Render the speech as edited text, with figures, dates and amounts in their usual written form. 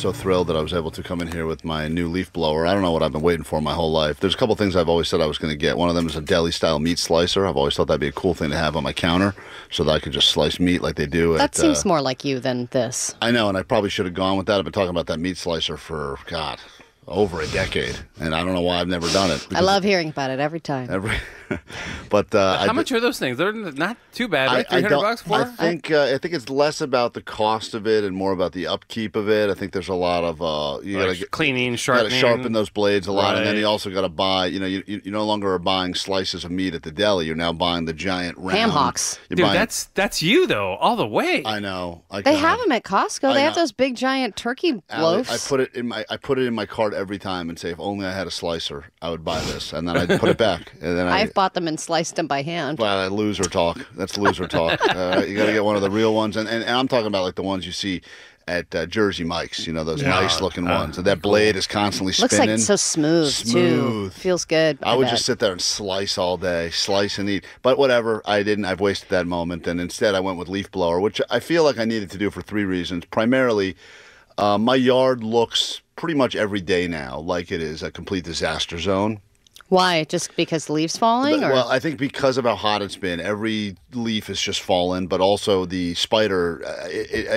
so thrilled that I was able to come in here with my new leaf blower. I don't know what I've been waiting for my whole life. There's a couple things I've always said I was going to get. One of them is a deli-style meat slicer. I've always thought that'd be a cool thing to have on my counter so that I could just slice meat like they do. That seems more like you than this. I know, and I probably should have gone with that. I've been talking about that meat slicer for, God, over a decade, and I don't know why I've never done it. I love hearing about it every time. But how much are those things? They're not too bad, right? $300 for? I think it's less about the cost of it and more about the upkeep of it. I think there's a lot of you got to cleaning, sharpening. Got to sharpen those blades a lot, Right. and then you also got to buy. You no longer are buying slices of meat at the deli. You're now buying the giant round ham hocks. You're Dude, buying, that's you though, all the way. I know. They have them at Costco. They have those big giant turkey loaves. I put it in my cart every time and say, if only I had a slicer, I would buy this, and then I'd put it back. And then I've bought them and sliced them by hand. Well, loser talk. That's loser talk. You got to get one of the real ones, and I'm talking about like the ones you see at Jersey Mike's. Those nice looking ones. And that blade is constantly spinning. Looks like it's so smooth too. Feels good. I would just sit there and slice all day, slice and eat. But whatever, I didn't. I've wasted that moment, and instead I went with leaf blower, which I feel like I needed to do for 3 reasons. Primarily, my yard looks pretty much every day now like it is a complete disaster zone. Why? Just because the leaves falling? Or? Well, I think because of how hot it's been, every leaf has just fallen, but also the spider,